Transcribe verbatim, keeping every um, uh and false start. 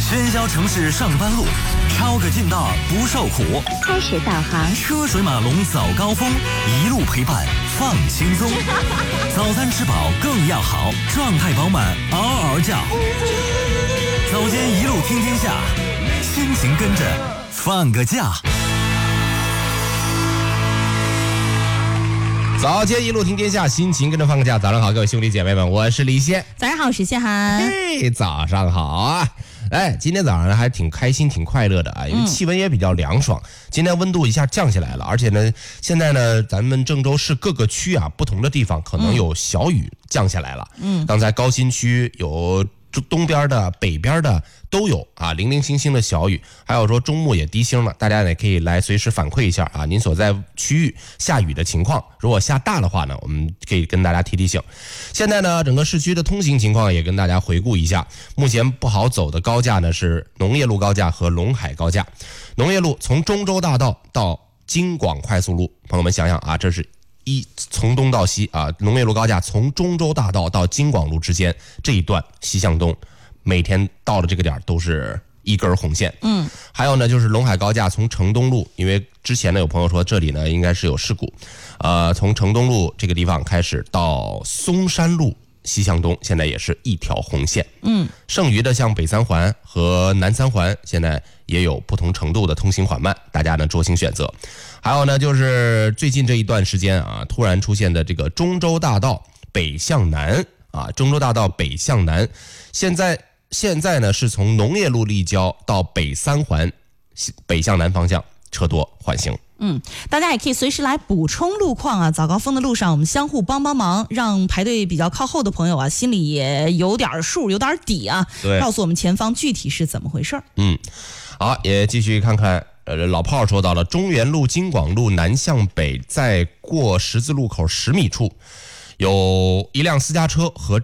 喧嚣城市上班路，抄个近道不受苦。 开始导航， 车水马龙早高峰，一路陪伴放轻松。早餐吃饱更要好，状态饱满嗷嗷叫。早间一路听天下，心情跟着放个假。 早间一路听天下，心情跟着放个假。早上好，各位兄弟姐妹们，我是李现。 早上好，我是谢涵。 嘿，早上好啊！哎，今天早上呢还挺开心、挺快乐的啊，因为气温也比较凉爽。嗯、今天温度一下降下来了，而且呢，现在呢，咱们郑州市各个区啊，不同的地方可能有小雨降下来了。嗯，刚才高新区有东边的、北边的都有啊，零零星星的小雨，还有说中部也低星了，大家也可以来随时反馈一下啊，您所在区域下雨的情况，如果下大的话呢，我们可以跟大家提提醒。现在呢，整个市区的通行情况也跟大家回顾一下，目前不好走的高架呢是农业路高架和陇海高架。农业路从中州大道到京广快速路，朋友们想想啊，这是一从东到西啊，农业路高架从中州大道到京广路之间这一段西向东，每天到了这个点都是一根红线。嗯，还有呢就是陇海高架从城东路，因为之前呢有朋友说这里呢应该是有事故，呃，从城东路这个地方开始到松山路西向东，现在也是一条红线。嗯，剩余的像北三环和南三环现在也有不同程度的通行缓慢，大家呢酌情选择。还有呢就是最近这一段时间啊，突然出现的这个中州大道北向南啊，中州大道北向南，现在现在呢是从农业路立交到北三环北向南方向车多缓行。 嗯，大家也可以随时来补充路况啊。早高峰的路上，我们相互帮帮忙，让排队比较靠后的朋友啊，心里也有点数，有点底啊。 对， 告诉我们前方具体是怎么回事。 嗯，好，也继续看看。呃，老炮说到了中原路、京广路南向北，在过十字路口十米处，有一辆私家车和